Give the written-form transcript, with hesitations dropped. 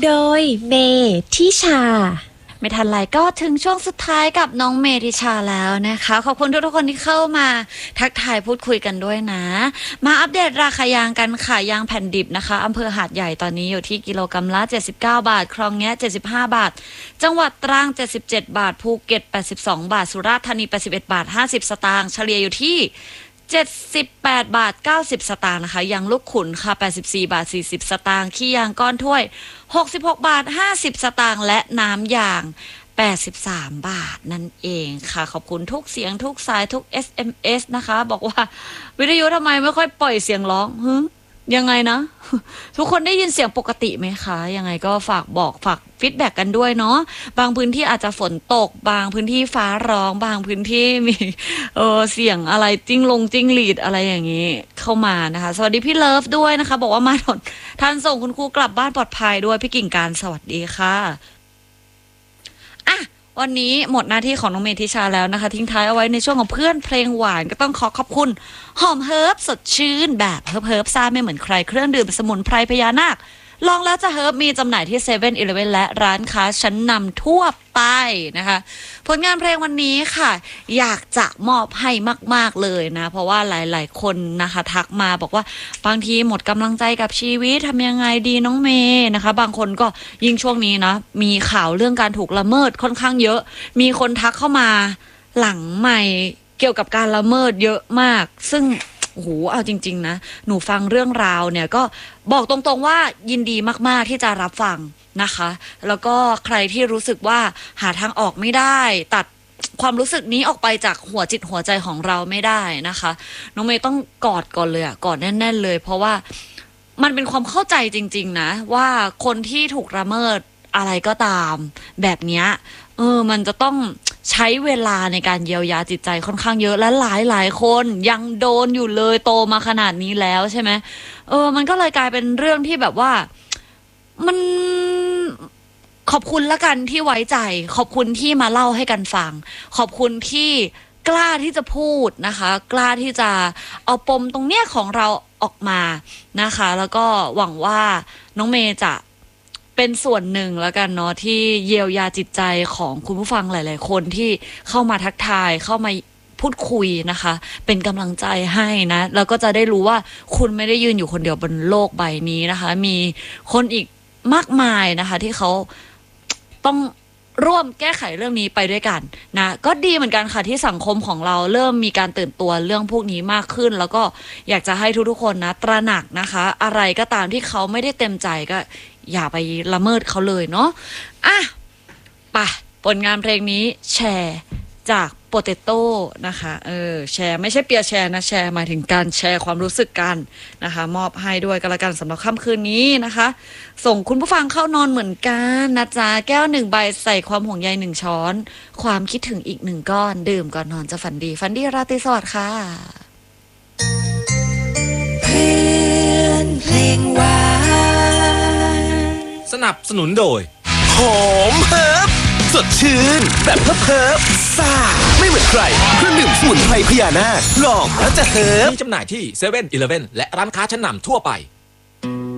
โดยเมทิชาไม่ทันไรก็ถึงช่วงสุดท้ายกับน้องเมทิชาแล้วนะคะขอบคุณทุกคนที่เข้ามาทักทายพูดคุยกันด้วยนะมาอัปเดตราคายางกันค่ะยางแผ่นดิบนะคะอำเภอหาดใหญ่ตอนนี้อยู่ที่กิโลกรัมละ79 บาทคลองเนี้ย75 บาทจังหวัดตรัง77 บาทภูเก็ต82 บาทสุราษฎร์ธานี81 บาท50 สตางค์เฉลี่ยอยู่ที่78 บาท90 สตางค์นะคะยางลูกขุนค่ะ84 บาท40 สตางค์ขี้ยางก้อนถ้วย66 บาท50 สตางค์และน้ำยาง83 บาทนั่นเองค่ะขอบคุณทุกเสียงทุกสายทุก SMS นะคะบอกว่าวิทยุทำไมไม่ค่อยปล่อยเสียงร้องยังไงนะทุกคนได้ยินเสียงปกติไหมคะยังไงก็ฝากฟีดแบ็กกันด้วยเนาะบางพื้นที่อาจจะฝนตกบางพื้นที่ฟ้าร้องบางพื้นที่มีเสียงอะไรจิ้งหรีดอะไรอย่างนี้เข้ามานะคะสวัสดีพี่เลิฟด้วยนะคะบอกว่ามาท่านส่งคุณครูกลับบ้านปลอดภัยด้วยพี่กิ่งการสวัสดีค่ะวันนี้หมดหน้าที่ของน้องเมทิชาแล้วนะคะทิ้งท้ายเอาไว้ในช่วงของเพื่อนเพลงหวานก็ต้องขอบคุณหอมเฮิร์บสดชื่นแบบเฮิร์บซ่าไม่เหมือนใครเครื่องดื่มสมุนไพรพญานาคลองแล้วจะเฮิร์บมีจำหน่ายที่7-11และร้านค้าชั้นนำทั่วไปนะคะผลงานเพลงวันนี้ค่ะอยากจะมอบให้มากๆเลยนะเพราะว่าหลายๆคนนะคะทักมาบอกว่าบางทีหมดกำลังใจกับชีวิตทำยังไงดีน้องเมย์นะคะบางคนก็ยิ่งช่วงนี้นะมีข่าวเรื่องการถูกละเมิดค่อนข้างเยอะมีคนทักเข้ามาหลังใหม่เกี่ยวกับการละเมิดเยอะมากซึ่งโอ้โหเอาจริงๆนะหนูฟังเรื่องราวเนี่ยก็บอกตรงๆว่ายินดีมากๆที่จะรับฟังนะคะแล้วก็ใครที่รู้สึกว่าหาทางออกไม่ได้ตัดความรู้สึกนี้ออกไปจากหัวจิตหัวใจของเราไม่ได้นะคะน้องเมย์ต้องกอดก่อนเลยกอดแน่นๆเลยเพราะว่ามันเป็นความเข้าใจจริงๆนะว่าคนที่ถูกละเมิดอะไรก็ตามแบบเนี้ยมันจะต้องใช้เวลาในการเยียวยาจิตใจค่อนข้างเยอะและหลายคนยังโดนอยู่เลยโตมาขนาดนี้แล้วใช่ไหมมันก็เลยกลายเป็นเรื่องที่แบบว่ามันขอบคุณละกันที่ไว้ใจขอบคุณที่มาเล่าให้กันฟังขอบคุณที่กล้าที่จะพูดนะคะกล้าที่จะเอาปมตรงเนี้ยของเราออกมานะคะแล้วก็หวังว่าน้องเมย์จะเป็นส่วนหนึ่งแล้วกันเนาะที่เยียวยาจิตใจของคุณผู้ฟังหลายๆคนที่เข้ามาทักทายเข้ามาพูดคุยนะคะเป็นกำลังใจให้นะแล้วก็จะได้รู้ว่าคุณไม่ได้ยืนอยู่คนเดียวบนโลกใบนี้นะคะมีคนอีกมากมายนะคะที่เขาต้องร่วมแก้ไขเรื่องนี้ไปด้วยกันนะก็ดีเหมือนกันค่ะที่สังคมของเราเริ่มมีการตื่นตัวเรื่องพวกนี้มากขึ้นแล้วก็อยากจะให้ทุกๆคนนะตระหนักนะคะอะไรก็ตามที่เขาไม่ได้เต็มใจก็อย่าไปละเมิดเขาเลยเนาะไปผลงานเพลงนี้แชร์จากโปเตโต้นะคะแชร์ไม่ใช่เปียร์แชร์นะแชร์หมายถึงการแชร์ความรู้สึกกันนะคะมอบให้ด้วยกันละกันสำหรับค่ำคืนนี้นะคะส่งคุณผู้ฟังเข้านอนเหมือนกันนะจ๊ะแก้ว1 ใบใส่ความห่วงใย1 ช้อนความคิดถึงอีก1 ก้อนดื่มก่อนนอนจะฝันดีราตรีสวัสดิ์ค่ะเพื่อนเพลงหวานสนับสนุนโดยหอมเฮิร์บสดชื่นแบบเฮิร์บซ่าไม่เหมือนใครเครื่องดื่มสมุนไพรพญานาคลองแล้วจะเฮิร์บมีจำหน่ายที่7-11และร้านค้าชั้นนำทั่วไป